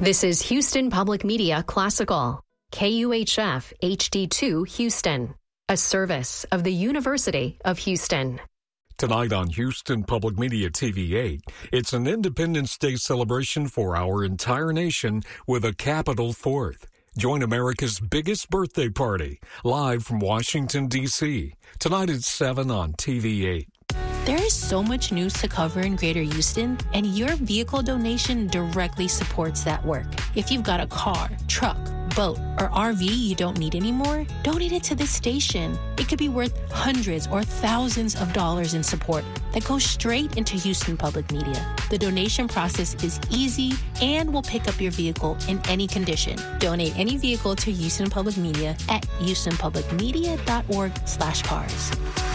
This is Houston Public Media Classical, KUHF HD2 Houston, a service of the University of Houston. Tonight on Houston Public Media TV 8, it's an Independence Day celebration for our entire nation with a Capitol 4th. Join America's biggest birthday party, live from Washington, D.C., tonight at 7 on TV 8. There is so much news to cover in Greater Houston, and your vehicle donation directly supports that work. If you've got a car, truck, boat, or RV you don't need anymore, donate it to this station. It could be worth hundreds or thousands of dollars in support that goes straight into Houston Public Media. The donation process is easy and will pick up your vehicle in any condition. Donate any vehicle to Houston Public Media at houstonpublicmedia.org/cars.